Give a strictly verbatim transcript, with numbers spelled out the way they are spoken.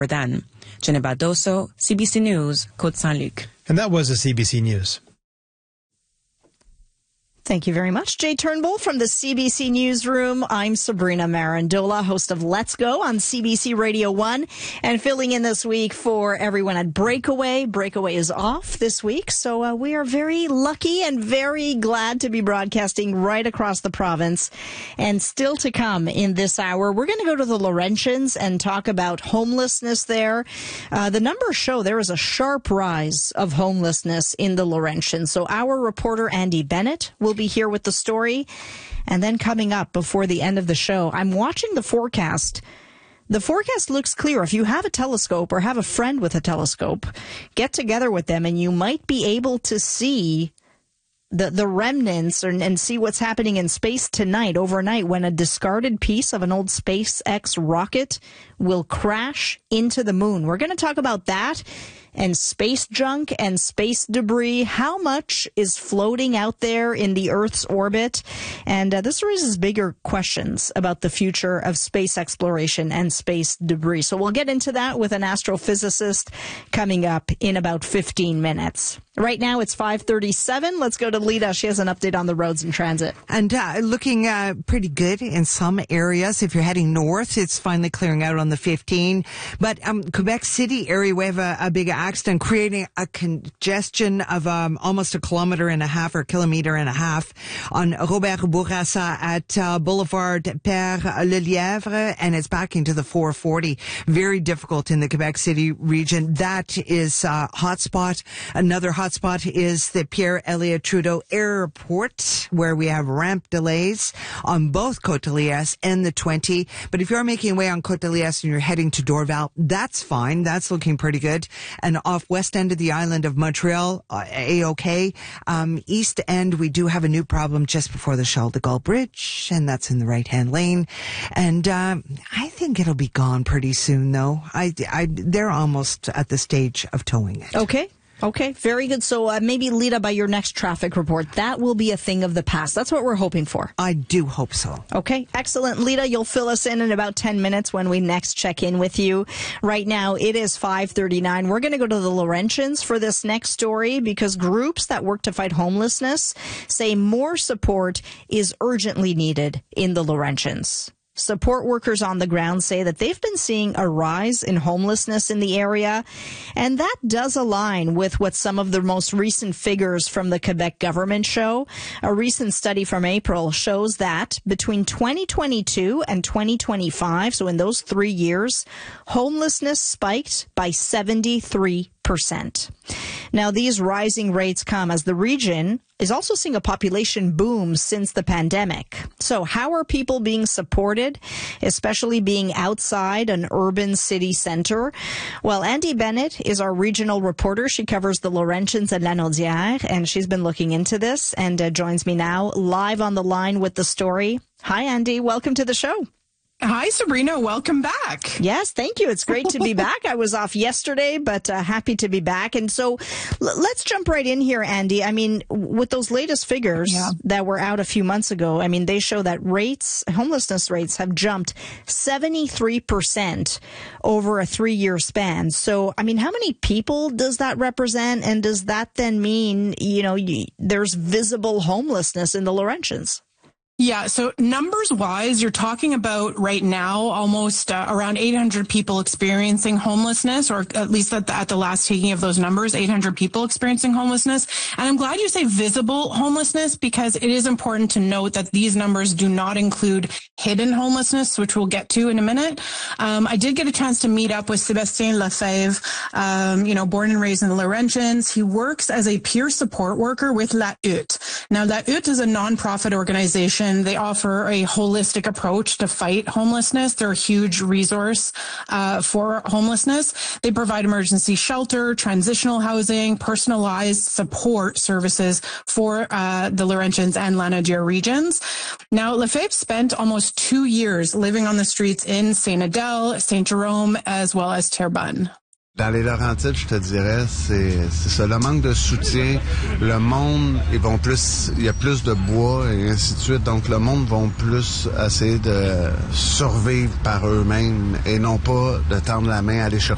then. Jenna Badoso, C B C News, Côte-Saint-Luc. And that was the C B C News. Thank you very much, Jay Turnbull from the C B C Newsroom. I'm Sabrina Marandola, host of Let's Go on C B C Radio one, and filling in this week for everyone at Breakaway. Breakaway is off this week, so uh, we are very lucky and very glad to be broadcasting right across the province. And still to come in this hour, we're going to go to the Laurentians and talk about homelessness there. Uh, the numbers show there is a sharp rise of homelessness in the Laurentians. So our reporter, Andy Bennett, will be here with the story. And then coming up before the end of the show, I'm watching the forecast. The forecast looks clear. If you have a telescope or have a friend with a telescope, get together with them and you might be able to see the the remnants and, and see what's happening in space tonight, overnight, when a discarded piece of an old SpaceX rocket will crash into the moon. We're going to talk about that and space junk and space debris. How much is floating out there in the Earth's orbit? And uh, this raises bigger questions about the future of space exploration and space debris. So we'll get into that with an astrophysicist coming up in about fifteen minutes. Right now it's five thirty-seven. Let's go to Lita. She has an update on the roads and transit. And uh, looking uh, pretty good in some areas. If you're heading north, it's finally clearing out on the fifteen. But um, Quebec City area, we have a, a big accident creating a congestion of um, almost a kilometer and a half or kilometer and a half on Robert Bourassa at uh, Boulevard Père Lelièvre, and it's back into the four forty. Very difficult in the Quebec City region. That is a hotspot. Another hotspot is the Pierre Elliott Trudeau Airport, where we have ramp delays on both Côte-de-Liesse and the twenty. But if you're making your way on Côte-de-Liesse and you're heading to Dorval, that's fine. That's looking pretty good. And off west end of the island of Montreal, uh, A-OK. Um, east end, we do have a new problem just before the Charles de Gaulle Bridge, and that's in the right-hand lane. And um, I think it'll be gone pretty soon, though. I, I, they're almost at the stage of towing it. Okay. Okay, very good. So uh, maybe, Lita, by your next traffic report, that will be a thing of the past. That's what we're hoping for. I do hope so. Okay, excellent. Lita, you'll fill us in in about ten minutes when we next check in with you. Right now, it is five thirty-nine. We're going to go to the Laurentians for this next story because groups that work to fight homelessness say more support is urgently needed in the Laurentians. Support workers on the ground say that they've been seeing a rise in homelessness in the area, and that does align with what some of the most recent figures from the Quebec government show. A recent study from April shows that between twenty twenty-two and twenty twenty-five, so in those three years, homelessness spiked by seventy-three percent. Now, these rising rates come as the region is also seeing a population boom since the pandemic. So how are people being supported, especially being outside an urban city center? Well, Andy Bennett is our regional reporter. She covers the Laurentians and Lanaudière, and she's been looking into this and uh, joins me now live on the line with the story. Hi, Andy. Welcome to the show. Hi, Sabrina. Welcome back. Yes, thank you. It's great to be back. I was off yesterday, but uh, happy to be back. And so l- let's jump right in here, Andy. I mean, with those latest figures yeah. that were out a few months ago, I mean, they show that rates, homelessness rates have jumped seventy-three percent over a three-year span. So, I mean, how many people does that represent? And does that then mean, you know, y- there's visible homelessness in the Laurentians? Yeah, so numbers-wise, you're talking about right now almost uh, around eight hundred people experiencing homelessness, or at least at the, at the last taking of those numbers, eight hundred people experiencing homelessness. And I'm glad you say visible homelessness because it is important to note that these numbers do not include hidden homelessness, which we'll get to in a minute. Um, I did get a chance to meet up with Sébastien Lefebvre, um, you know, born and raised in the Laurentians. He works as a peer support worker with La Hutte. Now, La Hutte is a nonprofit organization. They offer a holistic approach to fight homelessness. They're a huge resource uh, for homelessness. They provide emergency shelter, transitional housing, personalized support services for uh, the Laurentians and Lanaudière regions. Now, Lefebvre spent almost two years living on the streets in Saint-Adèle, Saint-Jérôme, as well as Terrebonne. Dans les Laurentides, je te dirais, c'est, c'est ça, le manque de soutien. Le monde, ils vont plus, il y a plus de bois et ainsi de suite. Donc, le monde vont plus essayer de survivre par eux-mêmes et non pas de tendre la main à aller chercher